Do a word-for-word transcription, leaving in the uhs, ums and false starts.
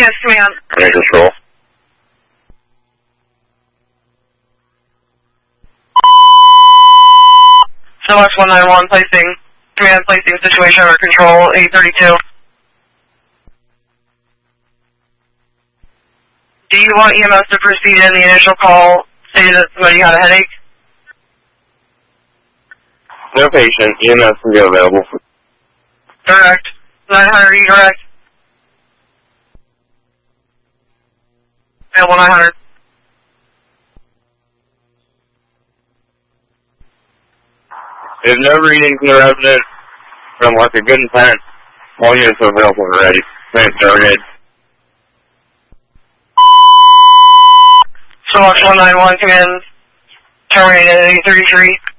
Yes, command. Command control. Southwest one nine one, placing, command placing situation under control, eight thirty-two. Do you want E M S to proceed in the initial call, stated that somebody had a headache? No patient. E M S can be available. Direct. nine hundred E direct. Available nine hundred. There's no reading from the resident from like a good intent. All units are available already. Thanks, Stargate. Southwest one nine one, command terminated at eight thirty-three.